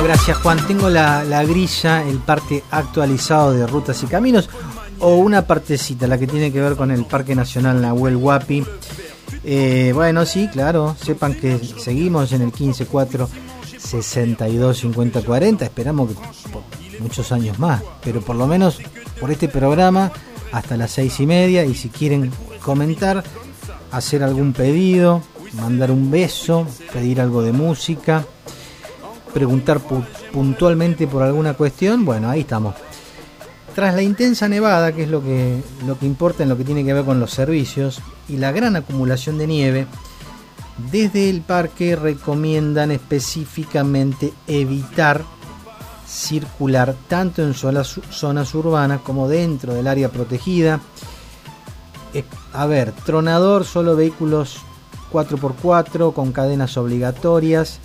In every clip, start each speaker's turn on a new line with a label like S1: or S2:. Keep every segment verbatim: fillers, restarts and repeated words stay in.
S1: Gracias, Juan. Tengo la, la grilla, el parte actualizado de Rutas y Caminos, o una partecita, la que tiene que ver con el Parque Nacional Nahuel Huapi. Eh, bueno, sí, claro, sepan que seguimos en el quince cuatro sesenta y dos cincuenta cuarenta. Esperamos que por muchos años más, pero por lo menos por este programa hasta las seis y media. Y si quieren comentar, hacer algún pedido, mandar un beso, pedir algo de música, preguntar pu- puntualmente por alguna cuestión, bueno, ahí estamos. Tras la intensa nevada, que es lo que, lo que importa en lo que tiene que ver con los servicios, y la gran acumulación de nieve, desde el parque recomiendan específicamente evitar circular tanto en zonas, zonas urbanas como dentro del área protegida. Eh, a ver, Tronador, solo vehículos cuatro por cuatro con cadenas obligatorias.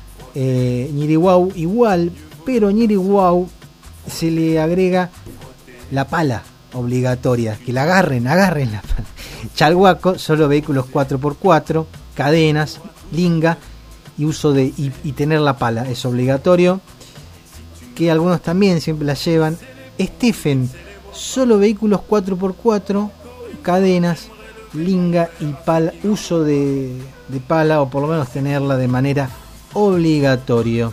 S1: Eh, Ñiriguau igual, pero Ñiriguau se le agrega la pala obligatoria, que la agarren, agarren la pala. Chalhuaco, solo vehículos cuatro por cuatro, cadenas, linga y uso de y, y tener la pala es obligatorio, que algunos también siempre la llevan. Estefen, solo vehículos cuatro por cuatro, cadenas, linga y pala, uso de, de pala, o por lo menos tenerla de manera obligatorio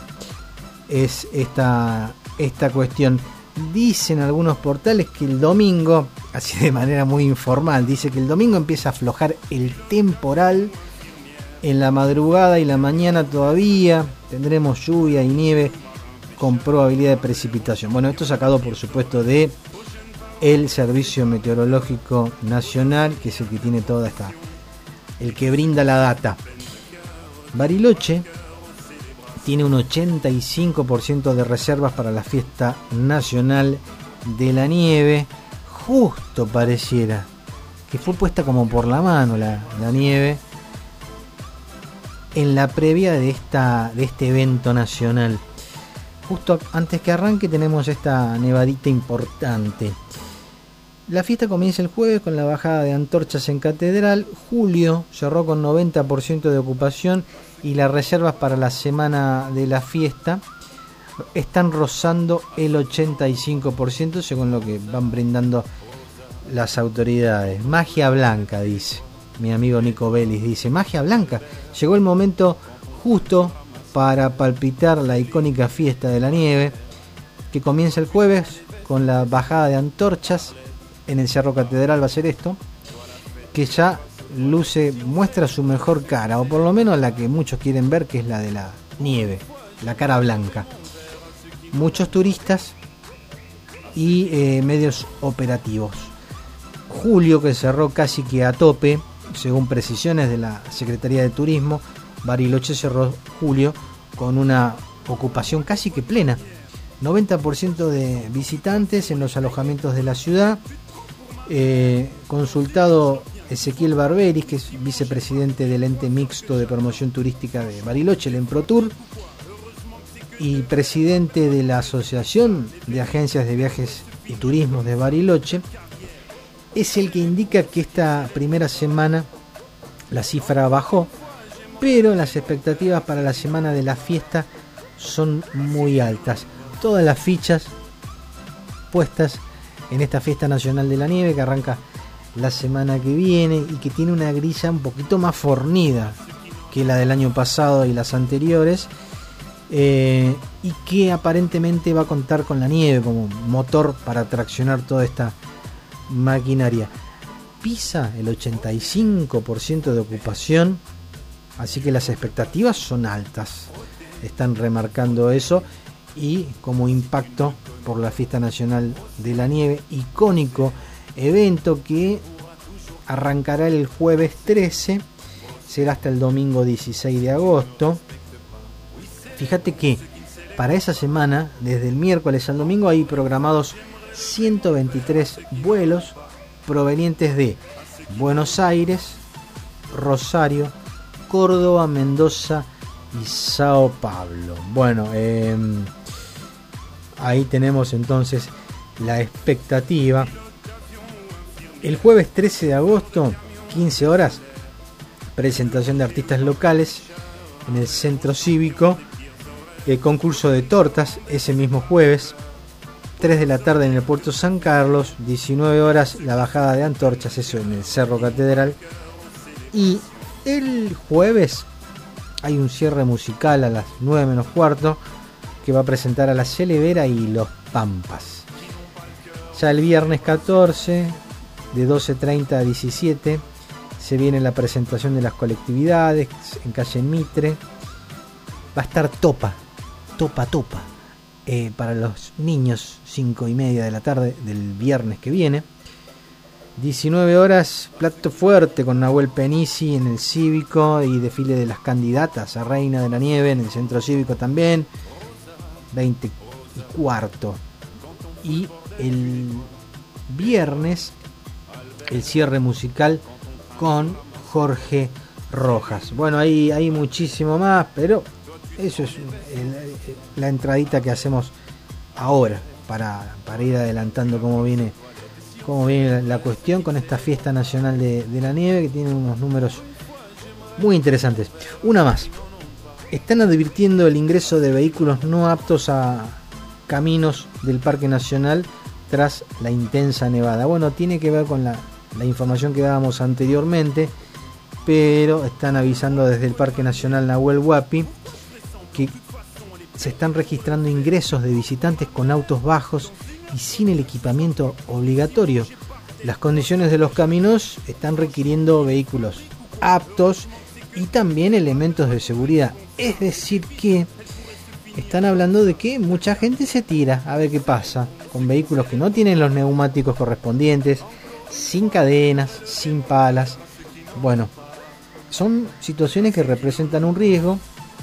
S1: es esta, esta cuestión. Dicen algunos portales que el domingo, así de manera muy informal, dice que el domingo empieza a aflojar el temporal. En la madrugada y la mañana todavía tendremos lluvia y nieve con probabilidad de precipitación. Bueno, esto sacado por supuesto de el Servicio Meteorológico Nacional, que es el que tiene toda esta, el que brinda la data. Bariloche tiene un ochenta y cinco por ciento de reservas para la fiesta nacional de la nieve. Justo pareciera que fue puesta como por la mano la, la nieve en la previa de, esta, de este evento nacional. Justo antes que arranque tenemos esta nevadita importante. La fiesta comienza el jueves con la bajada de antorchas en Catedral. Julio cerró con noventa por ciento de ocupación y las reservas para la semana de la fiesta están rozando el ochenta y cinco por ciento según lo que van brindando las autoridades. Magia blanca, dice mi amigo Nico Vélez, dice magia blanca. Llegó el momento justo para palpitar la icónica fiesta de la nieve, que comienza el jueves con la bajada de antorchas en el Cerro Catedral. Va a ser esto, que ya luce, muestra su mejor cara, o por lo menos la que muchos quieren ver, que es la de la nieve, la cara blanca. Muchos turistas y eh, medios operativos. Julio, que cerró casi que a tope, según precisiones de la Secretaría de Turismo, Bariloche cerró julio con una ocupación casi que plena, noventa por ciento de visitantes en los alojamientos de la ciudad. Eh, consultado Ezequiel Barberis, que es vicepresidente del ente mixto de promoción turística de Bariloche, el Emprotur, y presidente de la Asociación de Agencias de Viajes y Turismos de Bariloche, es el que indica que esta primera semana la cifra bajó, pero las expectativas para la semana de la fiesta son muy altas. Todas las fichas puestas en esta fiesta nacional de la nieve, que arranca la semana que viene y que tiene una grilla un poquito más fornida que la del año pasado y las anteriores, eh, y que aparentemente va a contar con la nieve como motor para traccionar toda esta maquinaria. Pisa el ochenta y cinco por ciento de ocupación, así que las expectativas son altas, están remarcando eso. Y como impacto por la fiesta nacional de la nieve, icónico evento que arrancará el jueves trece, será hasta el domingo dieciséis de agosto. Fíjate que para esa semana, desde el miércoles al domingo, hay programados ciento veintitrés vuelos provenientes de Buenos Aires, Rosario, Córdoba, Mendoza y Sao Paulo. Bueno, eh, ahí tenemos entonces la expectativa. El jueves trece de agosto, quince horas, presentación de artistas locales en el Centro Cívico. El concurso de tortas ese mismo jueves, tres de la tarde en el Puerto San Carlos, diecinueve horas la bajada de antorchas, eso en el Cerro Catedral. Y el jueves hay un cierre musical a las nueve menos cuarto que va a presentar a La Celebera y Los Pampas. Ya el viernes catorce, de doce treinta a diecisiete, se viene la presentación de las colectividades en calle Mitre. Va a estar Topa, Topa Topa, eh, para los niños, cinco y media de la tarde del viernes que viene. diecinueve horas, plato fuerte con Nahuel Penisi en el Cívico y desfile de las candidatas a Reina de la Nieve en el Centro Cívico también. veinte y cuarto. Y el viernes el cierre musical con Jorge Rojas. Bueno, ahí hay muchísimo más, pero eso es el, la entradita que hacemos ahora para, para ir adelantando cómo viene, cómo viene la, la cuestión con esta fiesta nacional de, de la nieve, que tiene unos números muy interesantes. Una más. Están advirtiendo el ingreso de vehículos no aptos a caminos del Parque Nacional tras la intensa nevada. Bueno, tiene que ver con la, la información que dábamos anteriormente, pero están avisando desde el Parque Nacional Nahuel Huapi que se están registrando ingresos de visitantes con autos bajos y sin el equipamiento obligatorio. Las condiciones de los caminos están requiriendo vehículos aptos y también elementos de seguridad. Es decir que están hablando de que mucha gente se tira a ver qué pasa con vehículos que no tienen los neumáticos correspondientes, sin cadenas, sin palas. Bueno, son situaciones que representan un riesgo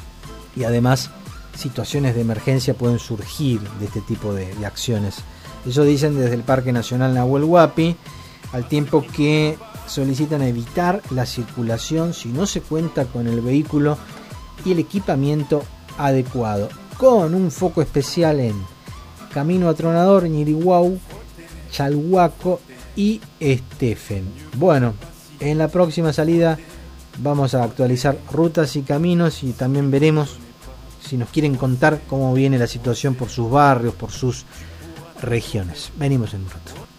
S1: y además situaciones de emergencia pueden surgir de este tipo de, de acciones. Eso dicen desde el Parque Nacional Nahuel Huapi, al tiempo que solicitan evitar la circulación si no se cuenta con el vehículo y el equipamiento adecuado, con un foco especial en Camino Atronador, Ñiriguau, Chalhuaco y Estefen. Bueno, en la próxima salida vamos a actualizar rutas y caminos y también veremos si nos quieren contar cómo viene la situación por sus barrios, por sus regiones. Venimos en un rato.